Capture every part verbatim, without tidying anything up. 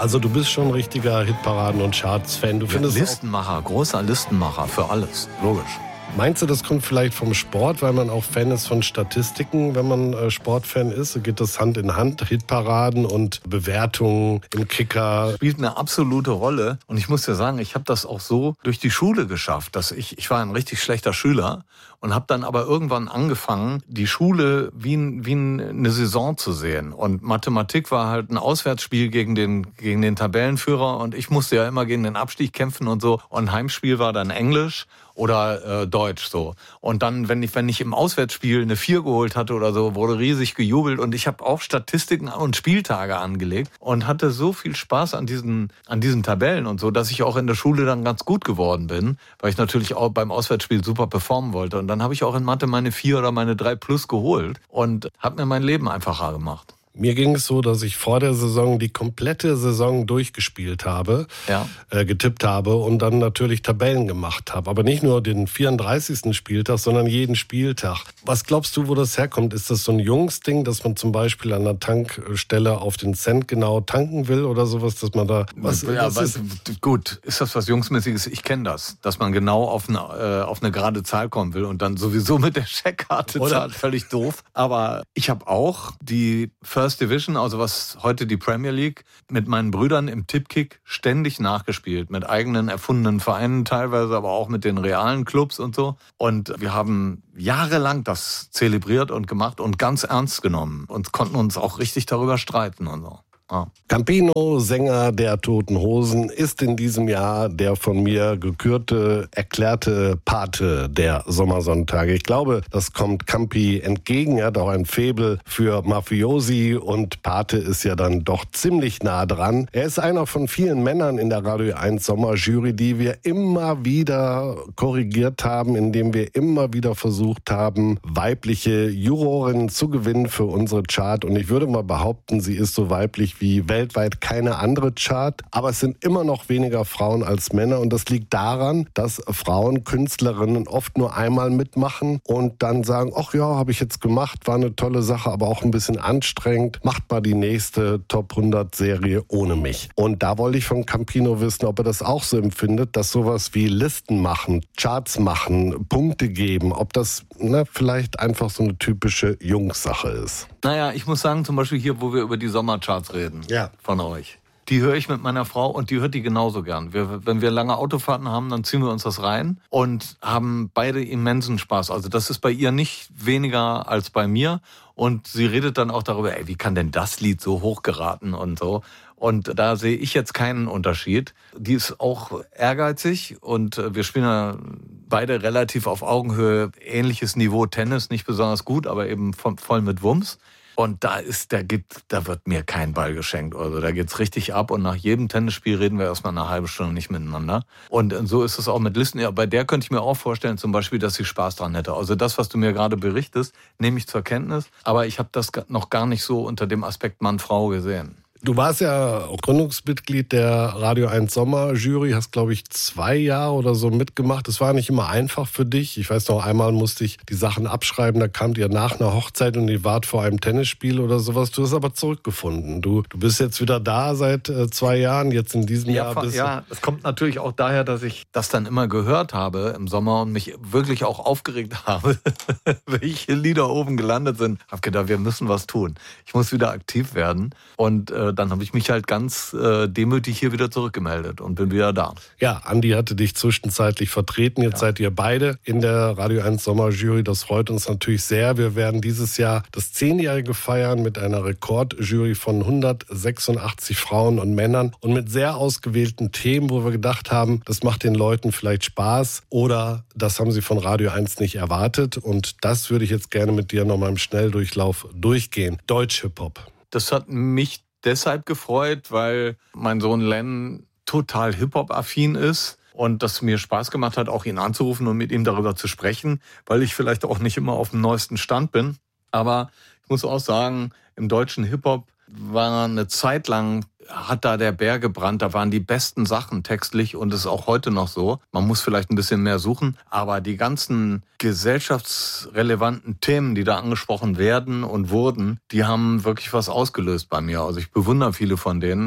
Also du bist schon ein richtiger Hitparaden- und Charts-Fan. Du findest ja, Listenmacher, großer Listenmacher für alles, logisch. Meinst du, das kommt vielleicht vom Sport, weil man auch Fan ist von Statistiken, wenn man äh, Sportfan ist? Geht das Hand in Hand, Hitparaden und Bewertungen im Kicker? Spielt eine absolute Rolle. Und ich muss dir sagen, ich habe das auch so durch die Schule geschafft, dass ich, ich war ein richtig schlechter Schüler und habe dann aber irgendwann angefangen, die Schule wie, wie eine Saison zu sehen. Und Mathematik war halt ein Auswärtsspiel gegen den, gegen den Tabellenführer und ich musste ja immer gegen den Abstieg kämpfen und so. Und Heimspiel war dann Englisch oder äh, Deutsch so. Und dann, wenn ich wenn ich im Auswärtsspiel eine vier geholt hatte oder so, wurde riesig gejubelt und ich habe auch Statistiken und Spieltage angelegt und hatte so viel Spaß an diesen an diesen Tabellen und so, dass ich auch in der Schule dann ganz gut geworden bin, weil ich natürlich auch beim Auswärtsspiel super performen wollte. Und dann habe ich auch in Mathe meine vier oder meine drei plus geholt und habe mir mein Leben einfacher gemacht. Mir ging es so, dass ich vor der Saison die komplette Saison durchgespielt habe, ja. äh, getippt habe und dann natürlich Tabellen gemacht habe. Aber nicht nur den vierunddreißigsten Spieltag, sondern jeden Spieltag. Was glaubst du, wo das herkommt? Ist das so ein Jungsding, dass man zum Beispiel an der Tankstelle auf den Cent genau tanken will oder sowas, dass man da... Was, ja, was ist? Gut, ist das was Jungsmäßiges? Ich kenne das, dass man genau auf eine, äh, auf eine gerade Zahl kommen will und dann sowieso mit der Scheckkarte zahlt. Völlig doof. Aber ich habe auch die First Division, also was heute die Premier League, mit meinen Brüdern im Tippkick ständig nachgespielt. Mit eigenen erfundenen Vereinen teilweise, aber auch mit den realen Clubs und so. Und wir haben jahrelang das zelebriert und gemacht und ganz ernst genommen. Und konnten uns auch richtig darüber streiten und so. Ja. Campino, Sänger der Toten Hosen, ist in diesem Jahr der von mir gekürte, erklärte Pate der Sommersonntage. Ich glaube, das kommt Campi entgegen. Er hat auch ein Faible für Mafiosi und Pate ist ja dann doch ziemlich nah dran. Er ist einer von vielen Männern in der Radio eins Sommerjury, die wir immer wieder korrigiert haben, indem wir immer wieder versucht haben, weibliche Jurorinnen zu gewinnen für unsere Chart. Und ich würde mal behaupten, sie ist so weiblich wie weltweit keine andere Chart, aber es sind immer noch weniger Frauen als Männer und das liegt daran, dass Frauen, Künstlerinnen oft nur einmal mitmachen und dann sagen, ach ja, habe ich jetzt gemacht, war eine tolle Sache, aber auch ein bisschen anstrengend, macht mal die nächste Top hundert Serie ohne mich. Und da wollte ich von Campino wissen, ob er das auch so empfindet, dass sowas wie Listen machen, Charts machen, Punkte geben, ob das na, vielleicht einfach so eine typische Jungssache ist. Naja, ich muss sagen, zum Beispiel hier, wo wir über die Sommercharts reden, ja. von euch. Die höre ich mit meiner Frau und die hört die genauso gern. Wir, wenn wir lange Autofahrten haben, dann ziehen wir uns das rein und haben beide immensen Spaß. Also das ist bei ihr nicht weniger als bei mir. Und sie redet dann auch darüber, ey, wie kann denn das Lied so hoch geraten und so. Und da sehe ich jetzt keinen Unterschied. Die ist auch ehrgeizig und wir spielen ja beide relativ auf Augenhöhe. Ähnliches Niveau Tennis, nicht besonders gut, aber eben voll mit Wumms. Und da ist, da gibt, da wird mir kein Ball geschenkt. Also da geht's richtig ab und nach jedem Tennisspiel reden wir erstmal eine halbe Stunde nicht miteinander. Und so ist es auch mit Listen. Ja, bei der könnte ich mir auch vorstellen, zum Beispiel, dass sie Spaß dran hätte. Also das, was du mir gerade berichtest, nehme ich zur Kenntnis. Aber ich habe das noch gar nicht so unter dem Aspekt Mann-Frau gesehen. Du warst ja auch Gründungsmitglied der Radio eins Sommerjury, hast, glaube ich, zwei Jahre oder so mitgemacht. Es war nicht immer einfach für dich. Ich weiß noch, einmal musste ich die Sachen abschreiben, da kamt ihr nach einer Hochzeit und ihr wart vor einem Tennisspiel oder sowas. Du hast aber zurückgefunden. Du, du bist jetzt wieder da seit äh, zwei Jahren, jetzt in diesem ja, Jahr bist Ja, es kommt natürlich auch daher, dass ich das dann immer gehört habe im Sommer und mich wirklich auch aufgeregt habe, welche Lieder oben gelandet sind. Ich habe gedacht, wir müssen was tun. Ich muss wieder aktiv werden und äh, dann habe ich mich halt ganz äh, demütig hier wieder zurückgemeldet und bin wieder da. Ja, Andi hatte dich zwischenzeitlich vertreten. Jetzt ja. seid ihr beide in der Radio eins Sommerjury. Das freut uns natürlich sehr. Wir werden dieses Jahr das Zehnjährige feiern mit einer Rekordjury von hundertsechsundachtzig Frauen und Männern und mit sehr ausgewählten Themen, wo wir gedacht haben, das macht den Leuten vielleicht Spaß oder das haben sie von Radio eins nicht erwartet. Und das würde ich jetzt gerne mit dir nochmal im Schnelldurchlauf durchgehen. Deutsch-Hip-Hop. Das hat mich deshalb gefreut, weil mein Sohn Len total Hip-Hop-affin ist und das mir Spaß gemacht hat, auch ihn anzurufen und mit ihm darüber zu sprechen, weil ich vielleicht auch nicht immer auf dem neuesten Stand bin. Aber ich muss auch sagen, im deutschen Hip-Hop war eine Zeit lang, hat da der Bär gebrannt, da waren die besten Sachen textlich und ist auch heute noch so. Man muss vielleicht ein bisschen mehr suchen, aber die ganzen gesellschaftsrelevanten Themen, die da angesprochen werden und wurden, die haben wirklich was ausgelöst bei mir. Also ich bewundere viele von denen,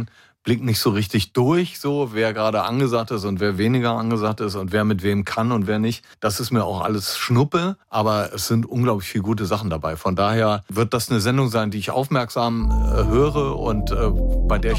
blick nicht so richtig durch, so wer gerade angesagt ist und wer weniger angesagt ist und wer mit wem kann und wer nicht. Das ist mir auch alles Schnuppe, aber es sind unglaublich viele gute Sachen dabei. Von daher wird das eine Sendung sein, die ich aufmerksam äh, höre und äh, bei der ich